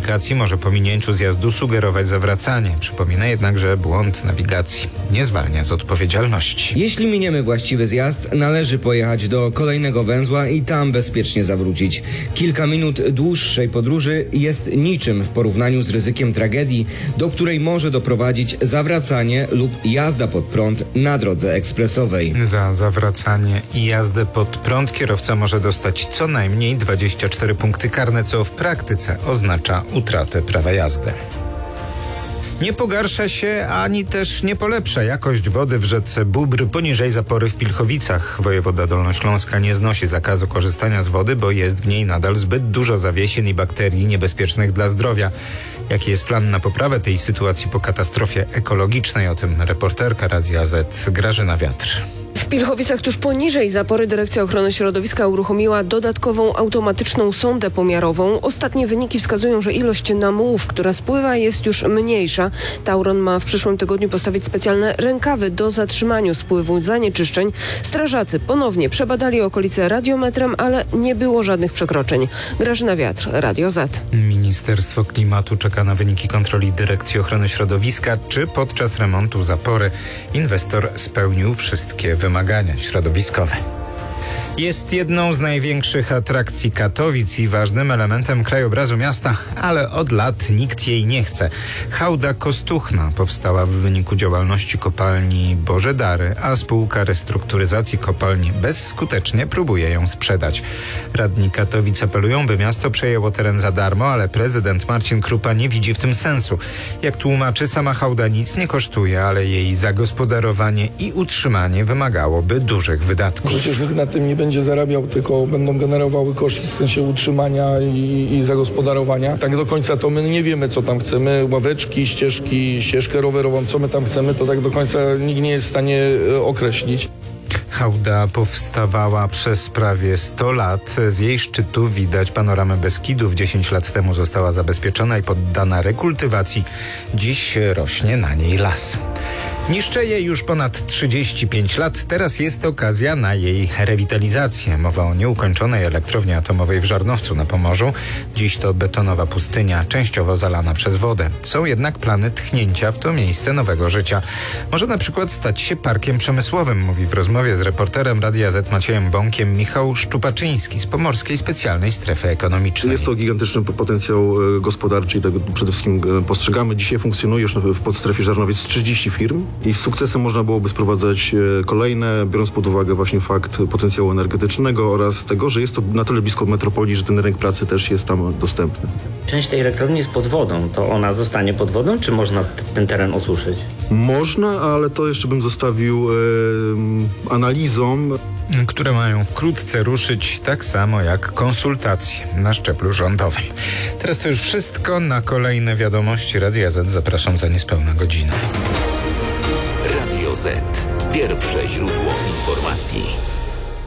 nawigacji może po minięciu zjazdu sugerować zawracanie. Przypomina jednak, że błąd nawigacji nie zwalnia z odpowiedzialności. Jeśli miniemy właściwy zjazd, należy pojechać do kolejnego węzła i tam bezpiecznie zawrócić. Kilka minut dłuższej podróży jest niczym w porównaniu z ryzykiem tragedii, do której może doprowadzić zawracanie lub jazda pod prąd na drodze ekspresowej. Za zawracanie i jazdę pod prąd kierowca może dostać co najmniej 24 punkty karne, co w praktyce oznacza utratę prawa jazdy. Nie pogarsza się, ani też nie polepsza jakość wody w rzece Bóbr poniżej zapory w Pilchowicach. Wojewoda Dolnośląska nie znosi zakazu korzystania z wody, bo jest w niej nadal zbyt dużo zawiesin i bakterii niebezpiecznych dla zdrowia. Jaki jest plan na poprawę tej sytuacji po katastrofie ekologicznej? O tym reporterka Radia Z Grażyna Wiatr. W Pilchowicach tuż poniżej zapory Dyrekcja Ochrony Środowiska uruchomiła dodatkową automatyczną sondę pomiarową. Ostatnie wyniki wskazują, że ilość namułów, która spływa, jest już mniejsza. Tauron ma w przyszłym tygodniu postawić specjalne rękawy do zatrzymania spływu zanieczyszczeń. Strażacy ponownie przebadali okolice radiometrem, ale nie było żadnych przekroczeń. Grażyna Wiatr, Radio Z. Ministerstwo Klimatu czeka na wyniki kontroli Dyrekcji Ochrony Środowiska, czy podczas remontu zapory inwestor spełnił wszystkie wymagania środowiskowe. Jest jedną z największych atrakcji Katowic i ważnym elementem krajobrazu miasta, ale od lat nikt jej nie chce. Hałda Kostuchna powstała w wyniku działalności kopalni Boże Dary, a spółka restrukturyzacji kopalni bezskutecznie próbuje ją sprzedać. Radni Katowic apelują, by miasto przejęło teren za darmo, ale prezydent Marcin Krupa nie widzi w tym sensu. Jak tłumaczy, sama hałda nic nie kosztuje, ale jej zagospodarowanie i utrzymanie wymagałoby dużych wydatków. Przecież nikt na tym nie będzie zarabiał, tylko będą generowały koszty w sensie utrzymania i zagospodarowania. Tak do końca to my nie wiemy, co tam chcemy. Ławeczki, ścieżkę rowerową, co my tam chcemy, to tak do końca nikt nie jest w stanie określić. Hałda powstawała przez prawie 100 lat. Z jej szczytu widać panoramę Beskidów. 10 lat temu została zabezpieczona i poddana rekultywacji. Dziś rośnie na niej las. Niszczeje już ponad 35 lat. Teraz jest okazja na jej rewitalizację. Mowa o nieukończonej elektrowni atomowej w Żarnowcu na Pomorzu. Dziś to betonowa pustynia, częściowo zalana przez wodę. Są jednak plany tchnięcia w to miejsce nowego życia. Może na przykład stać się parkiem przemysłowym, mówi w rozmowie z reporterem Radia Z Maciejem Bąkiem Michał Szczupaczyński z Pomorskiej Specjalnej Strefy Ekonomicznej. Jest to gigantyczny potencjał gospodarczy i tego przede wszystkim postrzegamy. Dzisiaj funkcjonuje już w podstrefie Żarnowiec 30 firm. I z sukcesem można byłoby sprowadzać kolejne, biorąc pod uwagę właśnie fakt potencjału energetycznego oraz tego, że jest to na tyle blisko metropolii, że ten rynek pracy też jest tam dostępny. Część tej elektrowni jest pod wodą. To ona zostanie pod wodą, czy można ten teren osuszyć? Można, ale to jeszcze bym zostawił analizom, które mają wkrótce ruszyć, tak samo jak konsultacje na szczeblu rządowym. Teraz to już wszystko. Na kolejne wiadomości Radia Z zapraszam za niespełna godzinę. Radio Z. Pierwsze źródło informacji.